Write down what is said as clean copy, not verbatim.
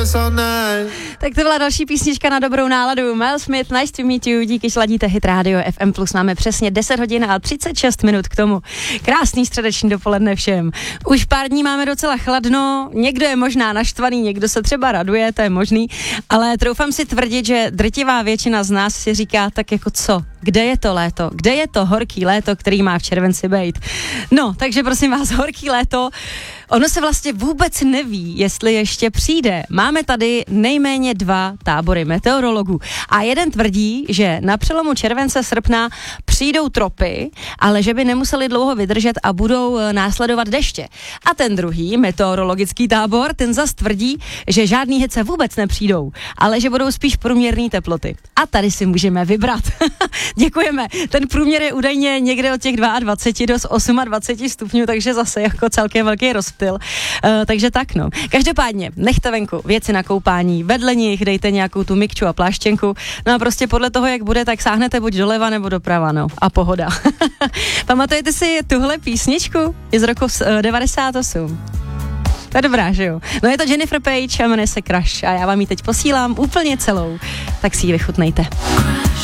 Tak to byla další písnička na dobrou náladu. Mel Smith, Nice to meet you, díky, že ladíte Hit Radio FM+. Máme přesně 10 hodin a 36 minut k tomu. Krásný středeční dopoledne všem. Už pár dní máme docela chladno, někdo je možná naštvaný, někdo se třeba raduje, to je možný, ale troufám si tvrdit, že drtivá většina z nás si říká tak jako co? Kde je to léto? Kde je to horký léto, který má v červenci bejt? No, takže prosím vás, horký léto, ono se vlastně vůbec neví, jestli ještě přijde. Máme tady nejméně 2 tábory meteorologů a jeden tvrdí, že na přelomu července, srpna přijdou tropy, ale že by nemuseli dlouho vydržet a budou následovat deště. A ten druhý meteorologický tábor, ten zas tvrdí, že žádný hice vůbec nepřijdou, ale že budou spíš průměrné teploty. A tady si můžeme vybrat. Děkujeme. Ten průměr je údajně někde od těch 22 do 28 stupňů, takže zase jako celkem velký rozptyl. Takže tak no. Každopádně, nechte venku věci na koupání, vedle nich dejte nějakou tu mikču a pláštěnku, no a prostě podle toho, jak bude, tak sáhnete buď doleva nebo doprava, no a pohoda. Pamatujete si tuhle písničku? Je z roku 98. To je dobrá, že jo? No je to Jennifer Page a jmenuje se Crush a já vám ji teď posílám úplně celou, tak si ji vychutnejte.